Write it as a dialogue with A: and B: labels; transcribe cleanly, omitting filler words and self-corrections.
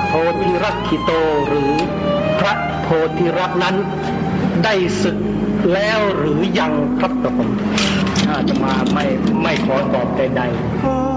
A: โพธิรักขิโตหรือพระโพธิรักนั้นได้ศึกแล้วหรือยังครับผมอาตมาไม่ขอตอบใดๆ